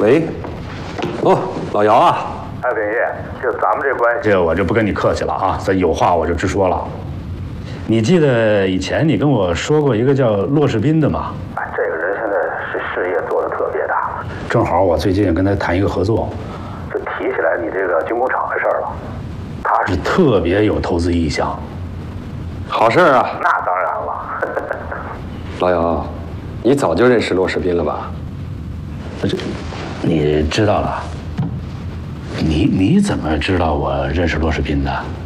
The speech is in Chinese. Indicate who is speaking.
Speaker 1: 喂，哦，老姚啊。
Speaker 2: 哎，秉义，就咱们这关系，
Speaker 3: 这我就不跟你客气了啊，咱有话我就直说了。你记得以前你跟我说过一个叫骆世斌的吗？
Speaker 2: 哎，这个人现在是事业做得特别大，
Speaker 3: 正好我最近跟他谈一个合作，
Speaker 2: 就提起来你这个军工厂的事儿了，他
Speaker 3: 是特别有投资意向。
Speaker 1: 好事儿啊！
Speaker 2: 那当然了。
Speaker 1: 老姚，你早就认识骆世斌了吧？
Speaker 3: 这，你知道了？你怎么知道我认识骆世斌的？